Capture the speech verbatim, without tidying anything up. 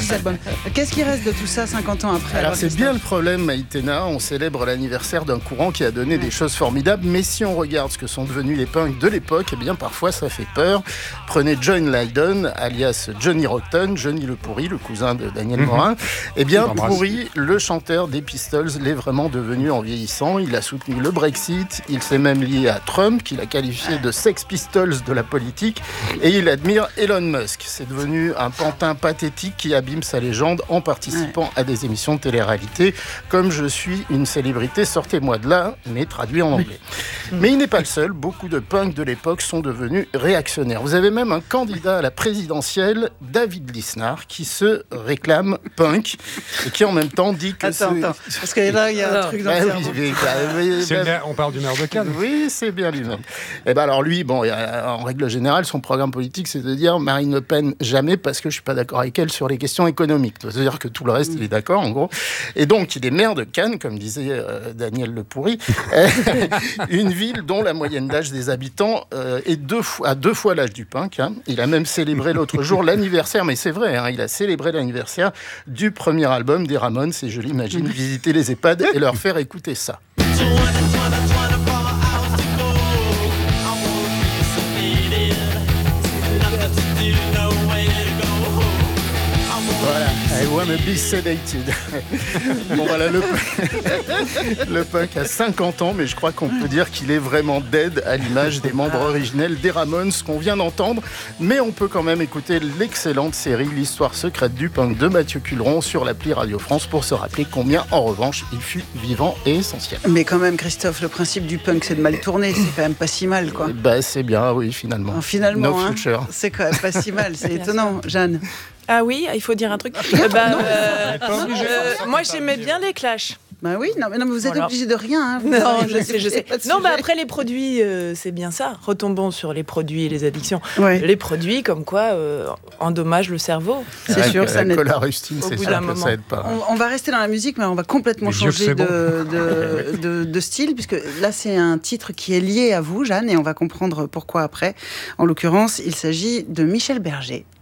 dix albums. Qu'est-ce qui reste de tout ça cinquante ans après? Alors, c'est bien le problème, Maïtena. On célèbre l'anniversaire d'un courant qui a donné ouais. des choses formidables, mais si on regarde ce que sont devenus les punks de l'époque, eh bien, parfois, ça fait peur. Prenez John Lydon, alias Johnny Rotten, Johnny le Pourri, le cousin de Daniel mmh. Morin. Eh bien, Pourri, le chanteur des Pistols, l'est vraiment devenu en vieillissant. Il a soutenu le Brexit, il s'est même lié à Trump, qu'il a qualifié de Sex Pistols de la politique, et il admire Elon Musk. C'est devenu un pantin pathétique qui abîme sa légende en participant ouais. à des émissions de télé-réalité. Comme je suis une célébrité, sortez-moi de là, mais traduit en anglais. Mais il n'est pas le seul. Beaucoup de punks de l'époque sont devenus réactionnaires. Vous avez même un candidat à la présidentielle, David Lisnard, qui se réclame punk et qui en même temps dit que... Attends, attends. Parce que là, il y a un truc dans le cerveau. Oui, oui, bah, maire, on parle du maire de Cannes. Oui, c'est bien lui-même. Et ben alors lui, bon, en règle générale, son programme politique, c'est de dire Marine Le Pen, jamais, parce que je suis pas d'accord avec elle sur les questions économiques. C'est-à-dire que tout le reste, il est d'accord, en gros. Et donc, il est maire de Cannes, comme disait euh, Daniel Le Pourri, une ville dont la moyenne d'âge des habitants euh, est deux fois, à deux fois l'âge du punk. Hein. Il a même célébré l'autre jour l'anniversaire, mais c'est vrai, hein, il a célébré l'anniversaire du premier album des Ramones, et je l'imagine visiter les EHPAD et leur faire écouter ça. Voilà, I wanna be sedated. Bon voilà, le, le punk a cinquante ans, mais je crois qu'on peut dire qu'il est vraiment dead à l'image des membres originels des Ramones qu'on vient d'entendre. Mais on peut quand même écouter l'excellente série L'histoire secrète du punk de Mathieu Culeron sur l'appli Radio France pour se rappeler combien, en revanche, il fut vivant et essentiel. Mais quand même, Christophe, le principe du punk, c'est de mal tourner. C'est quand même pas si mal, quoi. Bah, c'est bien, oui, finalement. Non, finalement, no hein, future. C'est quand même pas si mal. C'est étonnant, Jeanne. Ah oui, il faut dire un truc. euh, bah, euh, euh, moi, j'aimais bien les Clash. Bah oui, non mais, non, mais vous êtes voilà. obligé de rien. Hein, vous non, avez, je sais, je sais. Non, bah après les produits, euh, c'est bien ça. Retombons sur les produits et les addictions. Ouais. Les produits, comme quoi, euh, endommagent le cerveau. C'est ouais, sûr, ça n'aide pas. La rustine, c'est sûr que ça aide pas. On, on va rester dans la musique, mais on va complètement les changer de, bon. de, de, de style, puisque là, c'est un titre qui est lié à vous, Jeanne, et on va comprendre pourquoi après. En l'occurrence, il s'agit de Michel Berger.